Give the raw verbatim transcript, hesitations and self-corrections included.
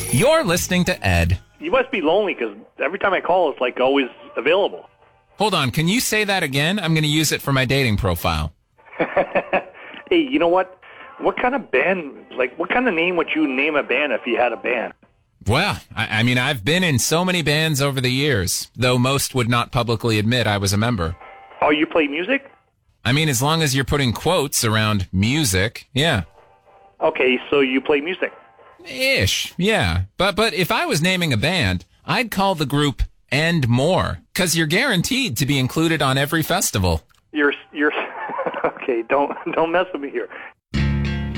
You're listening to Ed. You must be lonely because every time I call, it's like always available. Hold on, can you say that again? I'm going to use it for my dating profile. Hey, you know what? What kind of band, like, what kind of name would you name a band if you had a band? Well, I, I mean, I've been in so many bands over the years, though most would not publicly admit I was a member. Oh, you play music? I mean, as long as you're putting quotes around music, yeah. Okay, so you play music. Ish, yeah. But but if I was naming a band, I'd call the group And More, because you're guaranteed to be included on every festival. You're, you're, okay, don't, don't mess with me here.